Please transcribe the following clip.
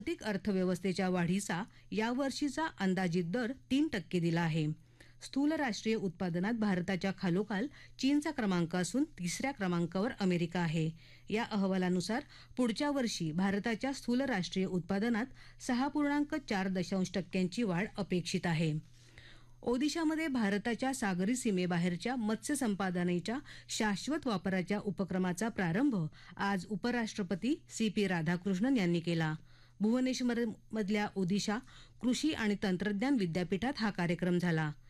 जागतिक अर्थव्यवस्थेच्या वाढीचा यावर्षीचा अंदाजित दर 3% दिला आहे. स्थूल राष्ट्रीय उत्पादनात भारताच्या खालोखाल चीनचा क्रमांक असून तिसऱ्या क्रमांकावर अमेरिका आहे. या अहवालानुसार पुढच्या वर्षी भारताच्या स्थूल राष्ट्रीय उत्पादनात 6.4% वाढ अपेक्षित आहे. ओदिशामध्ये भारताच्या सागरी सीमेबाहेरच्या मत्स्य संपादनेच्या शाश्वत वापराच्या उपक्रमाचा प्रारंभ आज उपराष्ट्रपती सी.पी. राधाकृष्णन यांनी केला. भुवनेश्वरमधल्या ओदिशा कृषी आणि तंत्रज्ञान विद्यापीठात हा कार्यक्रम झाला.